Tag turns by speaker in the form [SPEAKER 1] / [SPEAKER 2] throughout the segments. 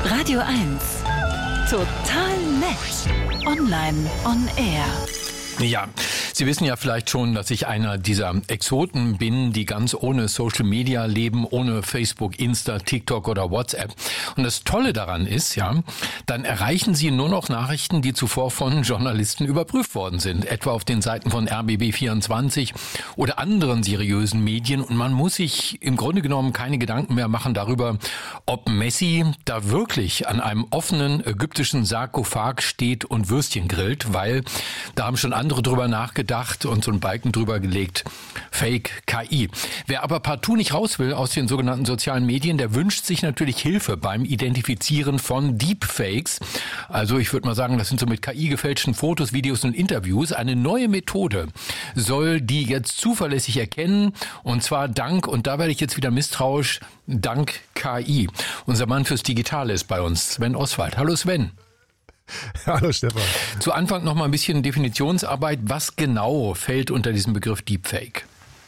[SPEAKER 1] Radio 1. Total nett. Online on Air.
[SPEAKER 2] Ja, Sie wissen ja vielleicht schon, dass ich einer dieser Exoten bin, die ganz ohne Social Media leben, ohne Facebook, Insta, TikTok oder WhatsApp. Und das Tolle daran ist, ja, dann erreichen Sie nur noch Nachrichten, die zuvor von Journalisten überprüft worden sind, etwa auf den Seiten von RBB24 oder anderen seriösen Medien. Und man muss sich im Grunde genommen keine Gedanken mehr machen darüber, ob Messi da wirklich an einem offenen ägyptischen Sarkophag steht und Würstchen grillt, weil da haben schon andere drüber nachgedacht und so einen Balken drüber gelegt. Fake KI. Wer aber partout nicht raus will aus den sogenannten sozialen Medien, der wünscht sich natürlich Hilfe beim Identifizieren von Deepfakes. Also ich würde mal sagen, das sind so mit KI gefälschten Fotos, Videos und Interviews. Eine neue Methode soll die jetzt zuverlässig erkennen, und zwar dank, und da werde ich jetzt wieder misstrauisch, dank KI. Unser Mann fürs Digitale ist bei uns, Sven Oswald. Hallo Sven.
[SPEAKER 3] Hallo Stefan.
[SPEAKER 2] Zu Anfang noch mal ein bisschen Definitionsarbeit. Was genau fällt unter diesem Begriff Deepfake?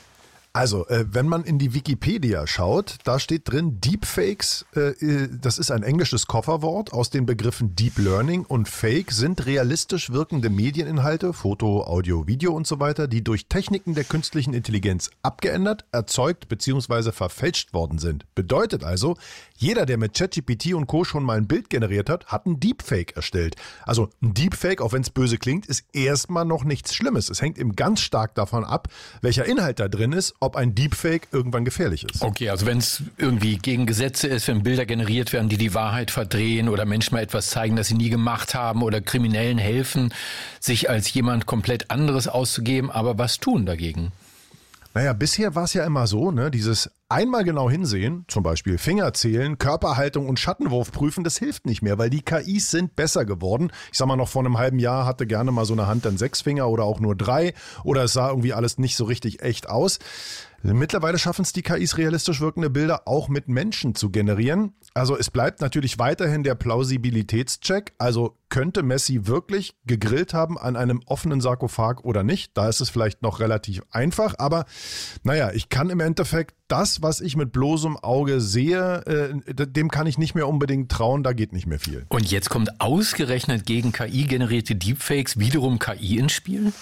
[SPEAKER 3] Also, wenn man in die Wikipedia schaut, da steht drin Deepfakes, das ist ein englisches Kofferwort aus den Begriffen Deep Learning und Fake sind realistisch wirkende Medieninhalte, Foto, Audio, Video und so weiter, die durch Techniken der künstlichen Intelligenz abgeändert, erzeugt bzw. verfälscht worden sind. Bedeutet also, jeder, der mit ChatGPT und Co. schon mal ein Bild generiert hat, hat ein Deepfake erstellt. Also ein Deepfake, auch wenn es böse klingt, ist erstmal noch nichts Schlimmes. Es hängt eben ganz stark davon ab, welcher Inhalt da drin ist, ob ein Deepfake irgendwann gefährlich ist.
[SPEAKER 2] Okay, also wenn es irgendwie gegen Gesetze ist, wenn Bilder generiert werden, die die Wahrheit verdrehen oder Menschen mal etwas zeigen, das sie nie gemacht haben oder Kriminellen helfen, sich als jemand komplett anderes auszugeben, aber was tun dagegen?
[SPEAKER 3] Naja, bisher war es ja immer so, ne, dieses einmal genau hinsehen, zum Beispiel Finger zählen, Körperhaltung und Schattenwurf prüfen, das hilft nicht mehr, weil die KIs sind besser geworden. Ich sag mal, noch vor einem halben Jahr hatte gerne mal so eine Hand dann 6 Finger oder auch nur 3 oder es sah irgendwie alles nicht so richtig echt aus. Mittlerweile schaffen es die KIs, realistisch wirkende Bilder auch mit Menschen zu generieren. Also es bleibt natürlich weiterhin der Plausibilitätscheck. Also könnte Messi wirklich gegrillt haben an einem offenen Sarkophag oder nicht? Da ist es vielleicht noch relativ einfach. Aber naja, ich kann im Endeffekt das, was ich mit bloßem Auge sehe, dem kann ich nicht mehr unbedingt trauen. Da geht nicht mehr viel.
[SPEAKER 2] Und jetzt kommt ausgerechnet gegen KI generierte Deepfakes wiederum KI ins Spiel?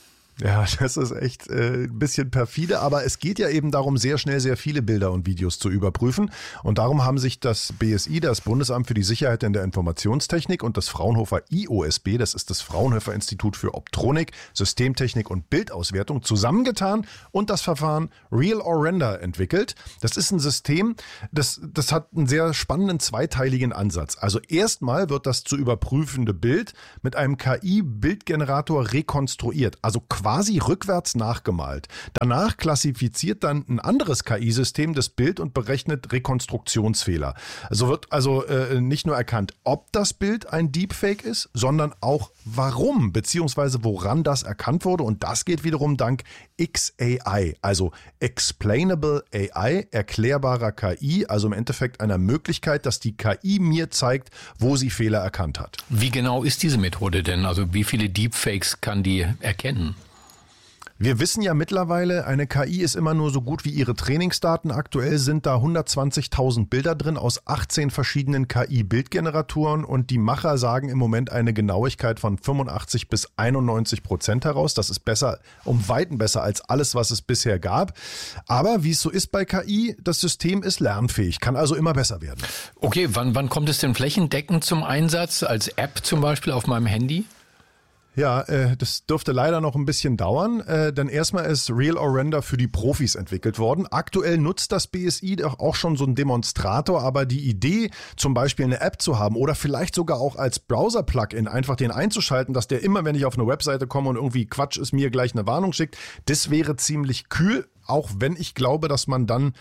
[SPEAKER 3] Ja, das ist echt ein bisschen perfide, aber es geht ja eben darum, sehr schnell sehr viele Bilder und Videos zu überprüfen. Und darum haben sich das BSI, das Bundesamt für die Sicherheit in der Informationstechnik, und das Fraunhofer IOSB, das ist das Fraunhofer Institut für Optronik, Systemtechnik und Bildauswertung, zusammengetan und das Verfahren Real or Render entwickelt. Das ist ein System, das hat einen sehr spannenden zweiteiligen Ansatz. Also erstmal wird das zu überprüfende Bild mit einem KI-Bildgenerator rekonstruiert, also quasi rückwärts nachgemalt. Danach klassifiziert dann ein anderes KI-System das Bild und berechnet Rekonstruktionsfehler. Also wird nicht nur erkannt, ob das Bild ein Deepfake ist, sondern auch warum bzw. woran das erkannt wurde. Und das geht wiederum dank XAI, also Explainable AI, erklärbarer KI, also im Endeffekt einer Möglichkeit, dass die KI mir zeigt, wo sie Fehler erkannt hat.
[SPEAKER 2] Wie genau ist diese Methode denn? Also wie viele Deepfakes kann die erkennen?
[SPEAKER 3] Wir wissen ja mittlerweile, eine KI ist immer nur so gut wie ihre Trainingsdaten. Aktuell sind da 120.000 Bilder drin aus 18 verschiedenen KI-Bildgeneratoren und die Macher sagen im Moment eine Genauigkeit von 85% bis 91% heraus. Das ist besser, um Weiten besser als alles, was es bisher gab. Aber wie es so ist bei KI, das System ist lernfähig, kann also immer besser werden.
[SPEAKER 2] Okay, wann kommt es denn flächendeckend zum Einsatz, als App zum Beispiel auf meinem Handy?
[SPEAKER 3] Ja, das dürfte leider noch ein bisschen dauern, denn erstmal ist Real or Render für die Profis entwickelt worden. Aktuell nutzt das BSI doch auch schon so einen Demonstrator, aber die Idee, zum Beispiel eine App zu haben oder vielleicht sogar auch als Browser-Plugin einfach den einzuschalten, dass der immer, wenn ich auf eine Webseite komme und irgendwie Quatsch ist, mir gleich eine Warnung schickt, das wäre ziemlich kühl. Auch wenn ich glaube, dass man dann,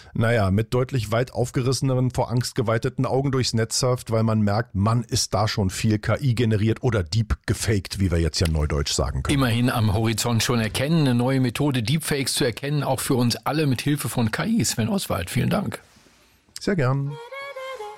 [SPEAKER 3] mit deutlich weit aufgerisseneren, vor Angst geweiteten Augen durchs Netz surft, weil man merkt, man ist da schon viel KI generiert oder deep gefaked, wie wir jetzt ja neudeutsch sagen können.
[SPEAKER 2] Immerhin am Horizont schon erkennen, eine neue Methode, Deepfakes zu erkennen, auch für uns alle mit Hilfe von KI. Sven Oswald, vielen Dank.
[SPEAKER 3] Sehr gern.